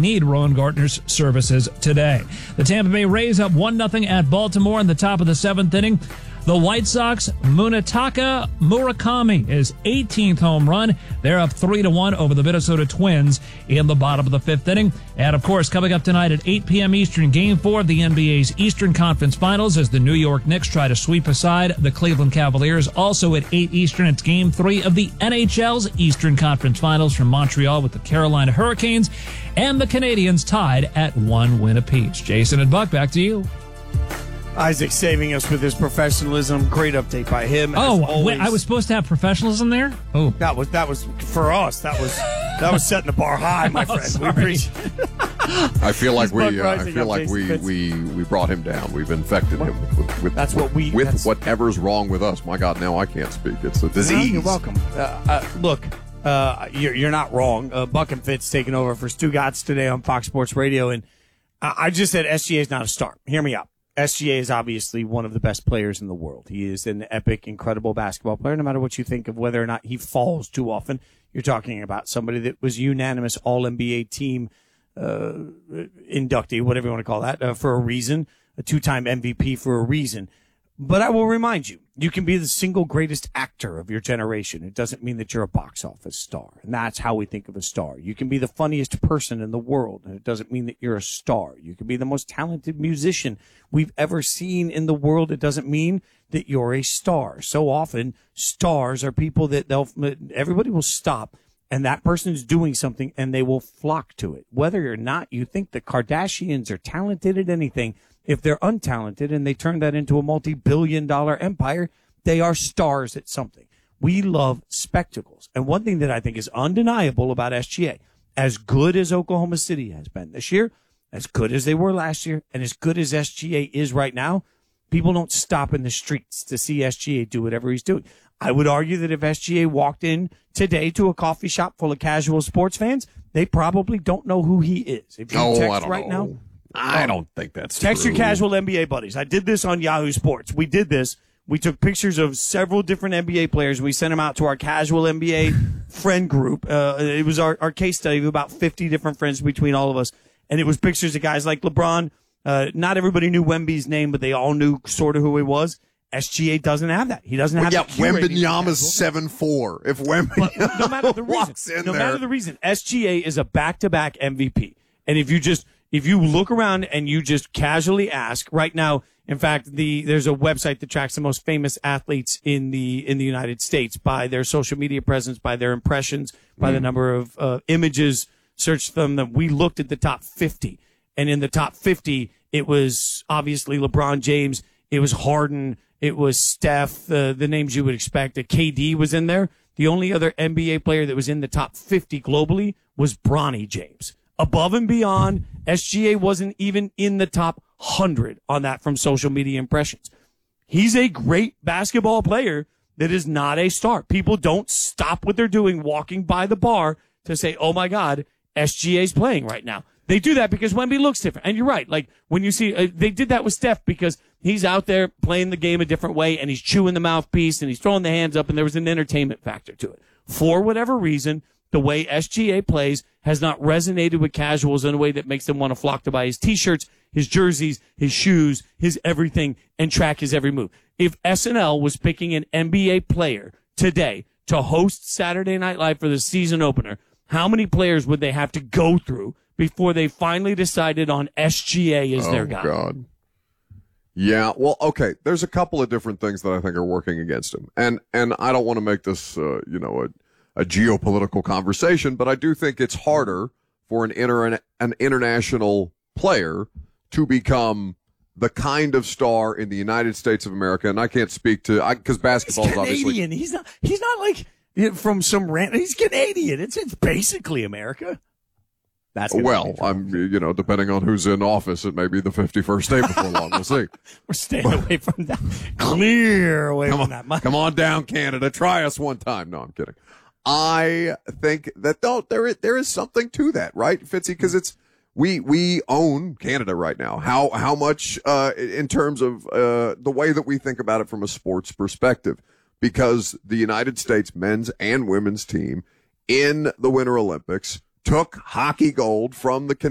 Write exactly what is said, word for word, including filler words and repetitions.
need Rowan Gartner's services today. The Tampa Bay Rays up one nothing at Baltimore in the top of the seventh inning. The White Sox, Munetaka Murakami, his eighteenth home run. They're up three to one over the Minnesota Twins in the bottom of the fifth inning. And, of course, coming up tonight at eight p.m. Eastern, Game four of the N B A's Eastern Conference Finals as the New York Knicks try to sweep aside the Cleveland Cavaliers. Also at eight Eastern, it's Game three of the N H L's Eastern Conference Finals from Montreal with the Carolina Hurricanes and the Canadiens tied at one win apiece. Jason and Buck, back to you. Isaac saving us with his professionalism. Great update by him. Oh, wait, I was supposed to have professionalism there? Oh, that was that was for us. That was that was setting the bar high, my oh, friend. We appreciate. I feel like we uh, I feel like we, we we brought him down. We've infected him with, with that's what we with that's, whatever's wrong with us. My God, now I can't speak. It's a disease. No, you're welcome. Uh, uh, look, uh, you're you're not wrong. Uh, Buck and Fitz taking over for Stu Gatz today on Fox Sports Radio, and I, I just said S G A is not a star. Hear me out. S G A is obviously one of the best players in the world. He is an epic, incredible basketball player, no matter what you think of whether or not he falls too often. You're talking about somebody that was unanimous All N B A team uh, inductee, whatever you want to call that, uh, for a reason, a two-time M V P for a reason. But I will remind you, you can be the single greatest actor of your generation. It doesn't mean that you're a box office star. And that's how we think of a star. You can be the funniest person in the world, and it doesn't mean that you're a star. You can be the most talented musician we've ever seen in the world. It doesn't mean that you're a star. So often, stars are people that they'll, everybody will stop, and that person's doing something, and they will flock to it. Whether or not you think the Kardashians are talented at anything, if they're untalented and they turn that into a multi-billion dollar empire, they are stars at something. We love spectacles. And one thing that I think is undeniable about S G A, as good as Oklahoma City has been this year, as good as they were last year, and as good as S G A is right now, people don't stop in the streets to see S G A do whatever he's doing. I would argue that if S G A walked in today to a coffee shop full of casual sports fans, they probably don't know who he is. If you oh, text I don't right know. now, I don't think that's Text true. your casual N B A buddies. I did this on Yahoo Sports. We did this. We took pictures of several different N B A players. We sent them out to our casual N B A friend group. Uh, it was our, our case study of about fifty different friends between all of us. And it was pictures of guys like LeBron. Uh, not everybody knew Wemby's name, but they all knew sort of who he was. S G A doesn't have that. He doesn't have well, that. Yeah, Wembanyama's seven four. If Wembanyama no matter the walks reason, in no there. matter the reason, S G A is a back-to-back M V P. And if you just If you look around and you just casually ask right now, in fact, the there's a website that tracks the most famous athletes in the in the United States by their social media presence, by their impressions, by mm. the number of uh, images searched from them. We looked at the top fifty, and in the top fifty, it was obviously LeBron James, it was Harden, it was Steph, uh, the names you would expect. Uh, K D was in there. The only other N B A player that was in the top fifty globally was Bronny James. Above and beyond, S G A wasn't even in the top one hundred on that from social media impressions. He's a great basketball player that is not a star. People don't stop what they're doing walking by the bar to say, oh, my God, S G A's playing right now. They do that because Wemby looks different. And you're right. Like, when you see, uh, they did that with Steph because he's out there playing the game a different way, and he's chewing the mouthpiece, and he's throwing the hands up, and there was an entertainment factor to it. For whatever reason, the way S G A plays has not resonated with casuals in a way that makes them want to flock to buy his T-shirts, his jerseys, his shoes, his everything, and track his every move. If S N L was picking an N B A player today to host Saturday Night Live for the season opener, how many players would they have to go through before they finally decided on S G A as oh, their guy? Oh, God. Yeah, well, okay, there's a couple of different things that I think are working against him. And and I don't want to make this, uh, you know, a a geopolitical conversation, but I do think it's harder for an inter- an international player to become the kind of star in the United States of America. And I can't speak to, because basketball is obviously. Canadian. He's not, he's not like you know, from some random, he's Canadian. It's, it's basically America. That's well, I'm, you know, depending on who's in office, it may be the fifty-first day before long. We'll see. We're staying away from that. Clear away come from on, that. Come on down, Canada. Try us one time. No, I'm kidding. I think that though there is, there is something to that, right, Fitzy? Because it's we we own Canada right now. How how much uh, in terms of uh, the way that we think about it from a sports perspective? Because the United States men's and women's team in the Winter Olympics took hockey gold from the